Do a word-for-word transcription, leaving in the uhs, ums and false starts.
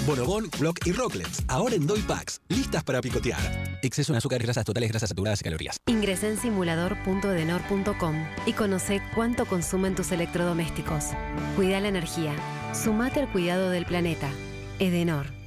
Bonobón, Block y Rocklets, ahora en Doy Packs, listas para picotear. Exceso en azúcares, grasas totales, grasas saturadas y calorías. Ingresá en simulador punto edenor punto com y conoce cuánto consumen tus electrodomésticos. Cuida la energía. Sumate al cuidado del planeta. Edenor.